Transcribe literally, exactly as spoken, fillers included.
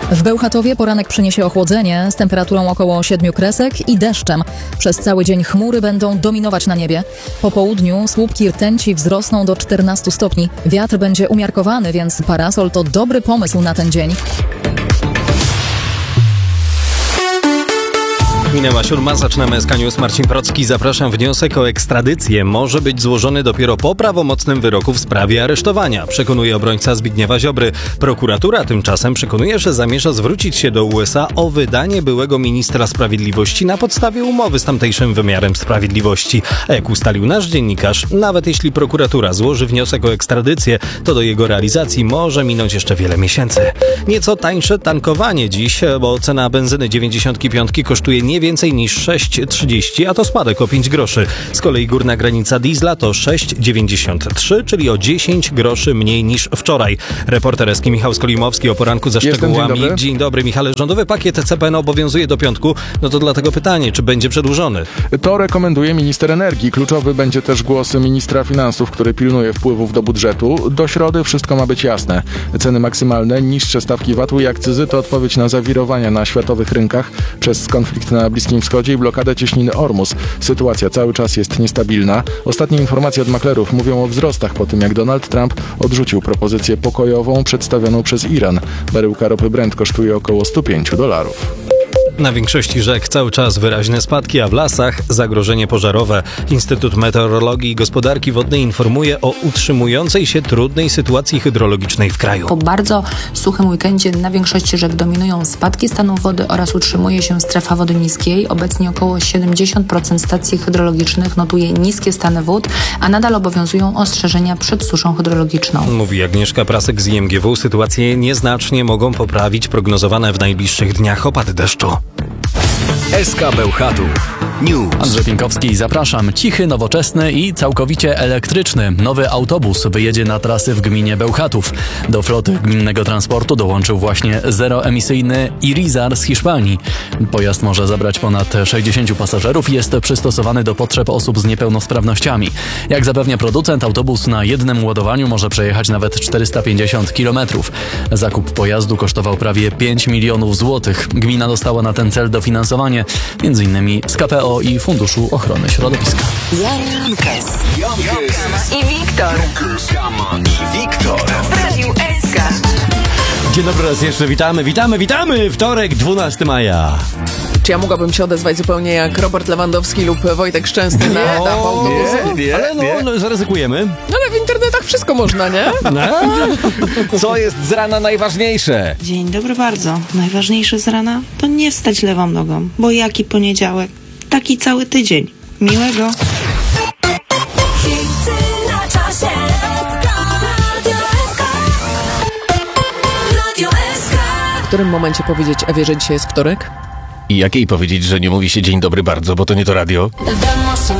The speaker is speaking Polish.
W Bełchatowie poranek przyniesie ochłodzenie z temperaturą około siedmiu kresek i deszczem. Przez cały dzień chmury będą dominować na niebie. Po południu słupki rtęci wzrosną do czternastu stopni. Wiatr będzie umiarkowany, więc parasol to dobry pomysł na ten dzień. Minęła siódma, zaczynamy S K News. Marcin Procki, zapraszam. Wniosek o ekstradycję może być złożony dopiero po prawomocnym wyroku w sprawie aresztowania, przekonuje obrońca Zbigniewa Ziobry. Prokuratura tymczasem przekonuje, że zamierza zwrócić się do U S A o wydanie byłego ministra sprawiedliwości na podstawie umowy z tamtejszym wymiarem sprawiedliwości. A jak ustalił nasz dziennikarz, nawet jeśli prokuratura złoży wniosek o ekstradycję, to do jego realizacji może minąć jeszcze wiele miesięcy. Nieco tańsze tankowanie dziś, bo cena benzyny dziewięćdziesiąt pięć kosztuje nie więcej niż sześć trzydzieści, a to spadek o pięć groszy. Z kolei górna granica diesla to sześć dziewięćdziesiąt trzy, czyli o dziesięć groszy mniej niż wczoraj. Reporter S K Michał Skolimowski o poranku ze szczegółami. Dzień dobry. Dzień dobry, Michale. Rządowy pakiet C P N obowiązuje do piątku, no to dlatego pytanie, czy będzie przedłużony? To rekomenduje minister energii. Kluczowy będzie też głos ministra finansów, który pilnuje wpływów do budżetu. Do środy wszystko ma być jasne. Ceny maksymalne, niższe stawki V A T-u i akcyzy to odpowiedź na zawirowania na światowych rynkach przez konflikt na Bliskim Wschodzie i blokadę cieśniny Ormus. Sytuacja cały czas jest niestabilna. Ostatnie informacje od maklerów mówią o wzrostach po tym, jak Donald Trump odrzucił propozycję pokojową przedstawioną przez Iran. Baryłka ropy Brent kosztuje około sto pięć dolarów. Na większości rzek cały czas wyraźne spadki, a w lasach zagrożenie pożarowe. Instytut Meteorologii i Gospodarki Wodnej informuje o utrzymującej się trudnej sytuacji hydrologicznej w kraju. Po bardzo suchym weekendzie na większości rzek dominują spadki stanu wody oraz utrzymuje się strefa wody niskiej. Obecnie około siedemdziesiąt procent stacji hydrologicznych notuje niskie stany wód, a nadal obowiązują ostrzeżenia przed suszą hydrologiczną. Mówi Agnieszka Prasek z I M G W. Sytuację nieznacznie mogą poprawić prognozowane w najbliższych dniach opady deszczu. S K Bełchatów News. Andrzej Pinkowski, zapraszam. Cichy, nowoczesny i całkowicie elektryczny. Nowy autobus wyjedzie na trasy w gminie Bełchatów. Do floty gminnego transportu dołączył właśnie zeroemisyjny Irizar z Hiszpanii. Pojazd może zabrać ponad sześćdziesięciu pasażerów i jest przystosowany do potrzeb osób z niepełnosprawnościami. Jak zapewnia producent, autobus na jednym ładowaniu może przejechać nawet czterysta pięćdziesiąt kilometrów. Zakup pojazdu kosztował prawie pięć milionów złotych. Gmina dostała na ten cel dofinansowanie między innymi z K P O i Funduszu Ochrony Środowiska. Jankes i Wiktor. i Wiktor. W Radiu S K. Dzień dobry raz jeszcze, witamy, witamy, witamy! Wtorek, dwunastego maja. Czy ja mogłabym się odezwać zupełnie jak Robert Lewandowski lub Wojtek Szczęsny? Nie, No, tam autobusy. nie, nie, ale no, no, zaryzykujemy. Ale w internetach wszystko można, nie? No. Co jest z rana najważniejsze? Dzień dobry bardzo. Najważniejsze z rana to nie wstać lewą nogą, bo jaki poniedziałek, taki cały tydzień. Miłego. W którym momencie powiedzieć Ewie, że dzisiaj jest wtorek? I jakiej powiedzieć, że nie mówi się dzień dobry bardzo, bo to nie to radio?